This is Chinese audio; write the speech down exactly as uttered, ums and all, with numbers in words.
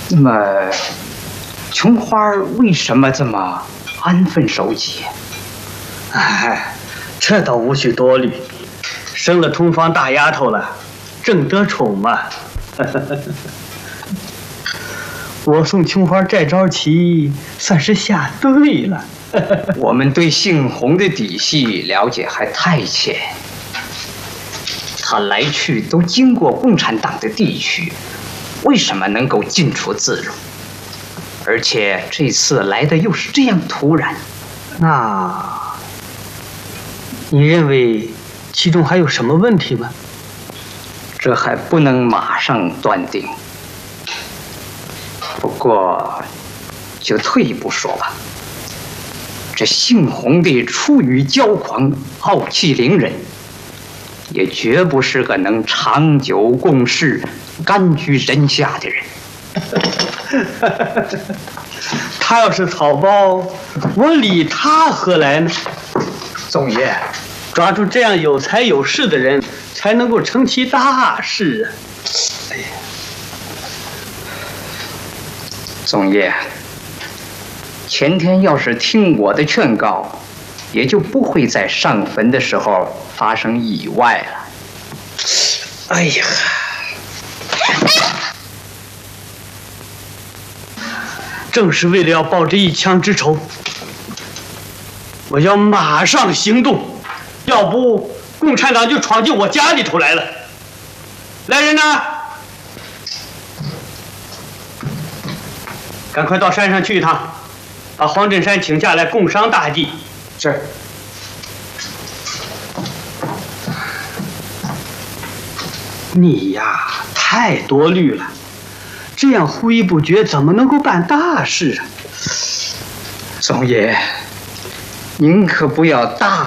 那么，琼花为什么这么安分守己？ 哎，这倒无需多虑，生了同房大丫头了，正得宠嘛。我送琼花这招棋算是下对了。 我们对姓洪的底细了解还太浅，他来去都经过共产党的地区，为什么能够进出自如？而且这次来的又是这样突然， 那你认为其中还有什么问题吗？ 这还不能马上断定。不过，就退一步说吧，这姓洪的出于骄狂、傲气凌人，也绝不是个能长久共事、甘居人下的人。 他要是草包，我理他何来呢？ 总爷， 抓住这样有才有势的人，才能够成其大事啊！哎呀， 总爷，前天要是听我的劝告，也就不会在上坟的时候发生意外了。 哎呀！正是为了要报这一枪之仇，我要马上行动，要不共产党就闯进我家里头来了。来人呐，赶快到山上去一趟，把黄振山请下来共商大计。 是。 你呀，太多虑了。这样忽一不决，怎么能够办大事啊？ 总爷，您可不要大